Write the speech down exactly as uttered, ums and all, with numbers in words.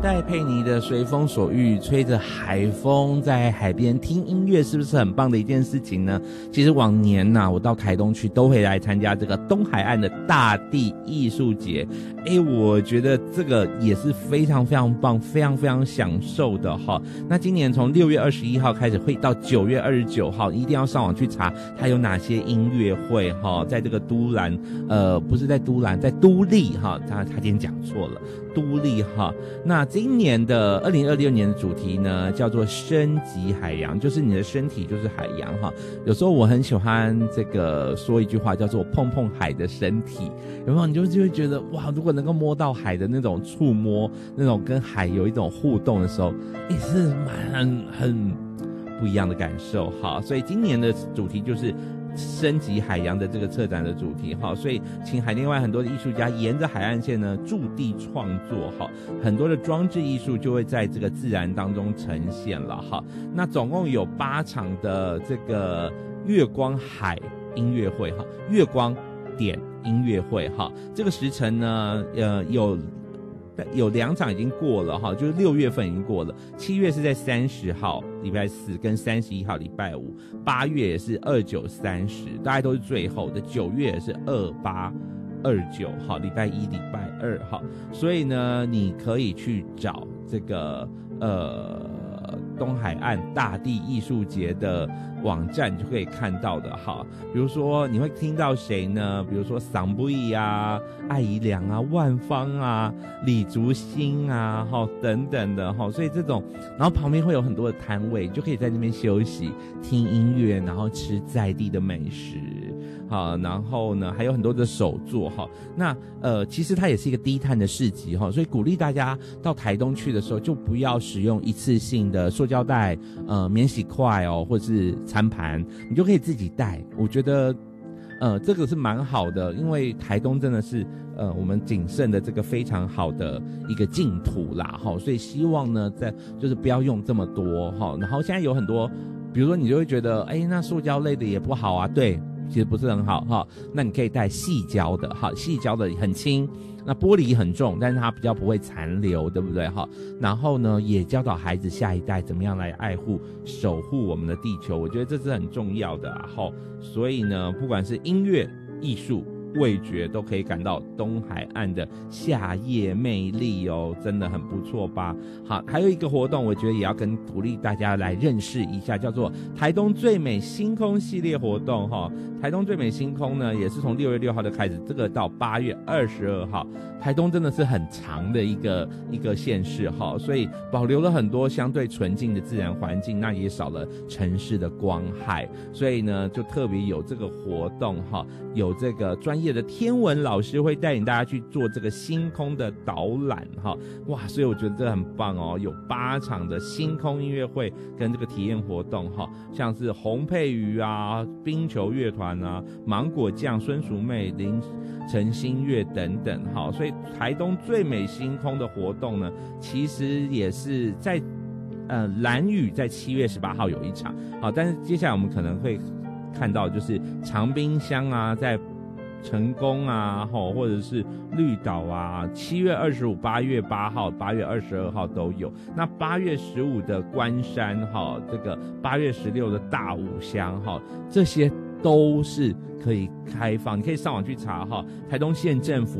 戴佩妮的随风所欲，吹着海风在海边听音乐，是不是很棒的一件事情呢？其实往年啊，我到台东去都会来参加这个东海岸的大地艺术节。诶，我觉得这个也是非常非常棒，非常非常享受的哈。那今年从六月二十一号开始会到九月二十九号，一定要上网去查它有哪些音乐会哈，在这个都兰，呃，不是在都兰，在都立哈，他他今天讲错了，都立哈。那今年的二零二六年的主题呢，叫做升级海洋，就是你的身体就是海洋哈。有时候我很喜欢这个说一句话，叫做碰碰海的身体，有没有？你就就会觉得哇，如果能够摸到海的那种触摸，那种跟海有一种互动的时候，也是蛮很很不一样的感受哈。所以今年的主题就是升级海洋的这个策展的主题哈，所以请海内外很多的艺术家沿着海岸线呢驻地创作哈，很多的装置艺术就会在这个自然当中呈现了哈。那总共有八场的这个月光海音乐会哈，月光点音乐会哈，这个时辰呢呃有。有两场已经过了哈，就是六月份已经过了，七月是在三十号礼拜四跟三十一号礼拜五，八月也是二九三十，大概都是最后的，九月也是二八二九号礼拜一礼拜二号，所以呢，你可以去找这个呃东海岸大地艺术节的网站就可以看到的哈，比如说你会听到谁呢？比如说桑布伊啊、艾怡良啊、万芳啊、李竹新啊，哈等等的哈，所以这种，然后旁边会有很多的摊位，就可以在那边休息、听音乐，然后吃在地的美食。好，然后呢，还有很多的手作哈。那呃，其实它也是一个低碳的市集哈，所以鼓励大家到台东去的时候，就不要使用一次性的塑胶袋、呃免洗筷哦，或者是餐盘，你就可以自己带。我觉得，呃，这个是蛮好的，因为台东真的是呃我们仅剩的这个非常好的一个净土啦哈，所以希望呢，在就是不要用这么多哈。然后现在有很多，比如说你就会觉得，哎，那塑胶类的也不好啊，对。其实不是很好哈，那你可以带细胶的哈，细胶的很轻，那玻璃很重，但是它比较不会残留，对不对哈？然后呢，也教导孩子下一代怎么样来爱护、守护我们的地球，我觉得这是很重要的啊哈。所以呢，不管是音乐、艺术、味觉，都可以感到东海岸的夏夜魅力哦，真的很不错吧？好，还有一个活动，我觉得也要跟鼓励大家来认识一下，叫做台东最美星空系列活动哈。台东最美星空呢，也是从六月六号就开始，这个到八月二十二号。台东真的是很长的一个一个县市哈，所以保留了很多相对纯净的自然环境，那也少了城市的光害，所以呢，就特别有这个活动哈，有这个专业的天文老师会带领大家去做这个星空的导览哈，哇，所以我觉得这很棒哦，有八场的星空音乐会跟这个体验活动哈，像是洪佩瑜啊、冰球乐团啊、芒果酱、孙淑妹、林陈新月等等哈，所以台东最美星空的活动呢，其实也是在呃兰屿在七月十八号有一场，好，但是接下来我们可能会看到就是长滨乡啊，在成功啊，或者是绿岛啊，七月二十五、八月八号、八月二十二号都有。那八月十五的关山哈，这个八月十六的大武乡哈，这些都是可以开放，你可以上网去查哈，台东县政府